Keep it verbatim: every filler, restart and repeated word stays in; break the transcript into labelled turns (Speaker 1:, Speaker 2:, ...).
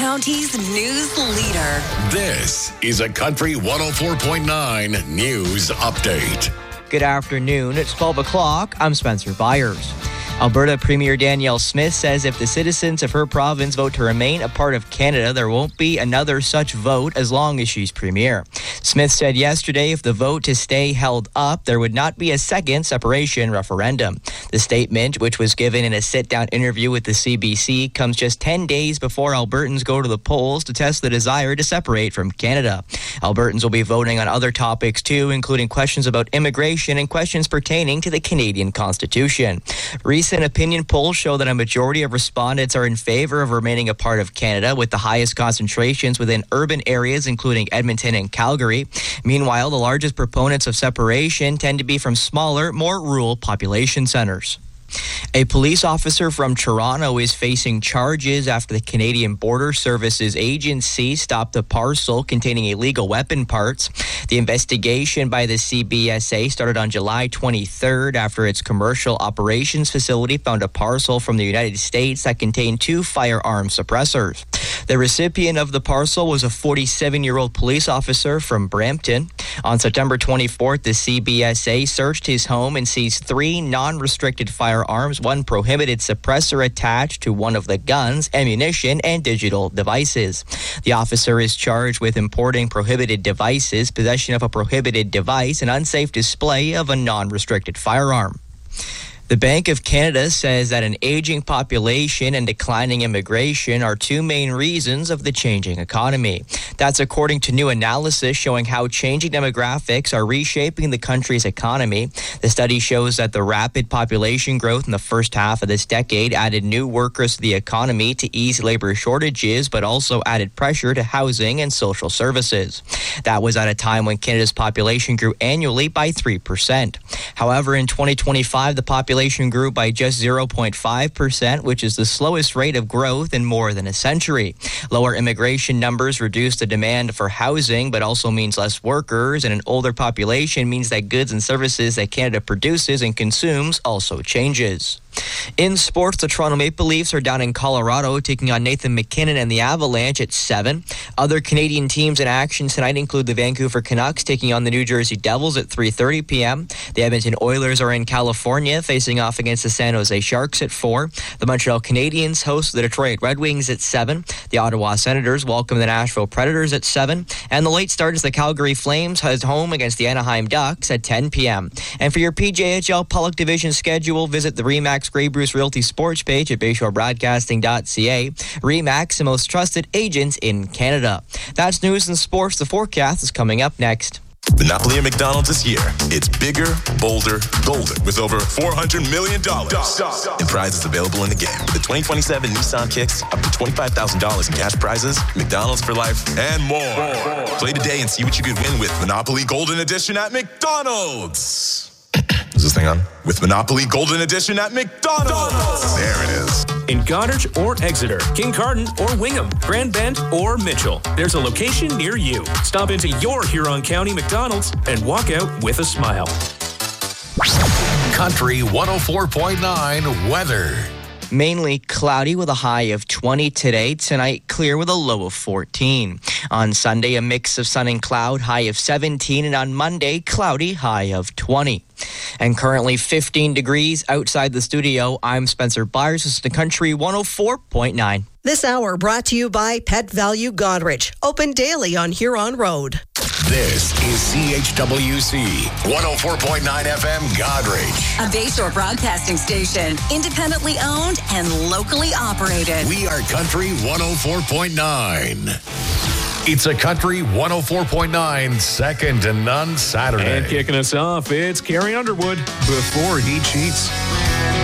Speaker 1: County's news leader.
Speaker 2: This is a Country one oh four point nine News Update.
Speaker 3: Good afternoon. It's twelve o'clock. I'm Spencer Byers. Alberta Premier Danielle Smith says if the citizens of her province vote to remain a part of Canada, there won't be another such vote as long as she's Premier. Smith said yesterday if the vote to stay held up, there would not be a second separation referendum. The statement, which was given in a sit-down interview with the C B C, comes just ten days before Albertans go to the polls to test the desire to separate from Canada. Albertans will be voting on other topics too, including questions about immigration and questions pertaining to the Canadian Constitution. Recent opinion polls show that a majority of respondents are in favor of remaining a part of Canada, with the highest concentrations within urban areas, including Edmonton and Calgary. Meanwhile, the largest proponents of separation tend to be from smaller, more rural population centers. A police officer from Toronto is facing charges after the Canadian Border Services Agency stopped a parcel containing illegal weapon parts. The investigation by the C B S A started on July twenty-third after its commercial operations facility found a parcel from the United States that contained two firearm suppressors. The recipient of the parcel was a forty-seven-year-old police officer from Brampton. On September twenty-fourth, the C B S A searched his home and seized three non-restricted firearms, one prohibited suppressor attached to one of the guns, ammunition, and digital devices. The officer is charged with importing prohibited devices, possession of a prohibited device, and unsafe display of a non-restricted firearm. The Bank of Canada says that an aging population and declining immigration are two main reasons of the changing economy. That's according to new analysis showing how changing demographics are reshaping the country's economy. The study shows that the rapid population growth in the first half of this decade added new workers to the economy to ease labor shortages, but also added pressure to housing and social services. That was at a time when Canada's population grew annually by three percent. However, in twenty twenty-five, the population grew by just zero point five percent, which is the slowest rate of growth in more than a century. Lower immigration numbers reduce the demand for housing, but also means less workers, and an older population means that goods and services that Canada produces and consumes also changes. In sports, the Toronto Maple Leafs are down in Colorado taking on Nathan MacKinnon and the Avalanche at seven. Other Canadian teams in action tonight include the Vancouver Canucks taking on the New Jersey Devils at three thirty p.m. The Edmonton Oilers are in California facing off against the San Jose Sharks at four. The Montreal Canadiens host the Detroit Red Wings at seven. The Ottawa Senators welcome the Nashville Predators at seven. And the late start is the Calgary Flames head home against the Anaheim Ducks at ten p.m. And for your P J H L Pollock Division schedule, visit the Remax Grey Bruce Realty sports page at bayshore broadcasting dot c a. Remax, the most trusted agents in Canada. That's news and sports. The forecast is coming up next.
Speaker 4: Monopoly at McDonald's this year. It's bigger, bolder, golden with over four hundred million dollars in prizes available in the game. The twenty twenty-seven Nissan Kicks, up to twenty-five thousand dollars in cash prizes, McDonald's for life, and more. more. Play today and see what you could win with Monopoly Golden Edition at McDonald's. Is this thing on? With Monopoly Golden Edition at McDonald's. There it is.
Speaker 5: In Goderich or Exeter, Kincardine or Wingham, Grand Bend or Mitchell, there's a location near you. Stop into your Huron County McDonald's and walk out with a smile.
Speaker 2: Country one oh four point nine weather.
Speaker 3: Mainly cloudy with a high of twenty today. Tonight, clear with a low of fourteen. On Sunday, a mix of sun and cloud, high of seventeen. And on Monday, cloudy, high of twenty. And currently fifteen degrees outside the studio. I'm Spencer Byers. This is the Country one oh four point nine.
Speaker 6: This hour brought to you by Pet Value Goderich. Open daily on Huron Road.
Speaker 2: This is C H W C one oh four point nine F M Goderich.
Speaker 1: A Bayshore broadcasting station, independently owned and locally operated.
Speaker 2: We are Country one oh four point nine. It's a Country one oh four point nine second to none Saturday.
Speaker 5: And kicking us off, it's Carrie Underwood before he cheats.